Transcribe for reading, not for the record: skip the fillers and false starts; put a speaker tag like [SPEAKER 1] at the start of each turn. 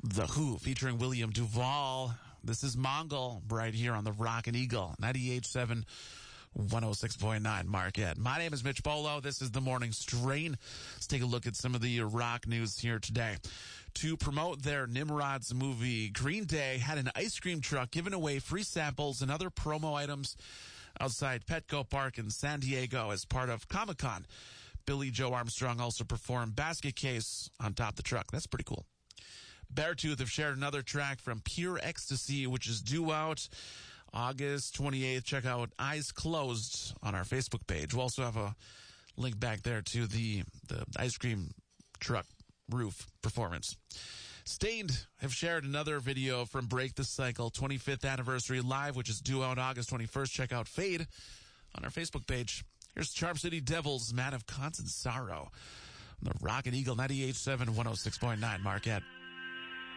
[SPEAKER 1] The Who featuring William Duvall. This is Mongol right here on the Rockin' Eagle, 98.7, 106.9 Marquette. My name is Mitch Bolo. This is the Morning Strain. Let's take a look at some of the rock news here today. To promote their Nimrod's movie, Green Day had an ice cream truck giving away free samples and other promo items outside Petco Park in San Diego as part of Comic-Con. Billy Joe Armstrong also performed Basket Case on top of the truck. That's pretty cool. Beartooth have shared another track from Pure Ecstasy, which is due out August 28th. Check out Eyes Closed on our Facebook page. We'll also have a link back there to the ice cream truck roof performance. Stained have shared another video from Break the Cycle 25th Anniversary Live, which is due out August 21st. Check out Fade on our Facebook page. Here's Charm City Devils, Man of Constant Sorrow. On the Rockin' Eagle, 98.7, 106.9 Marquette.